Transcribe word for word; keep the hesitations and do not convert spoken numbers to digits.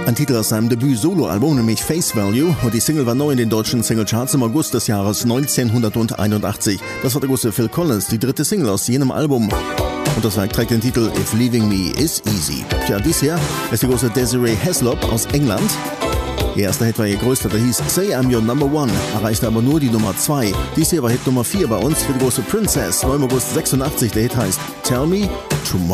Ein Titel aus seinem Debüt-Solo-Album, nämlich Face Value, und die Single war neu in den deutschen Singlecharts im August des Jahres neunzehnhunderteinundachtzig. Das war der große Phil Collins, die dritte Single aus jenem Album. Und das Werk trägt den Titel If Leaving Me Is Easy. Tja, dies hier ist die große Desiree Haslop aus England. Ihr erster Hit war ihr größter, der hieß Say I'm Your Number One, erreichte aber nur die Nummer zwei. Dies hier war Hit Nummer vier bei uns für die große Princess, neu im August sechsundachtzig. Der Hit heißt Tell Me Tomorrow.